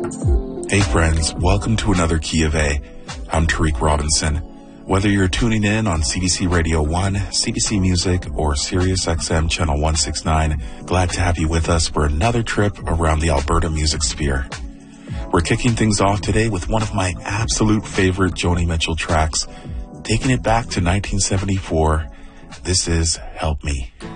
Hey friends, welcome to another Key of A. I'm Tariq Robinson. Whether you're tuning in on CBC Radio 1, CBC Music, or Sirius XM Channel 169, glad to have you with us for another trip around the Alberta music sphere. We're kicking things off today with one of my absolute favorite Joni Mitchell tracks, taking it back to 1974. This is Help Me.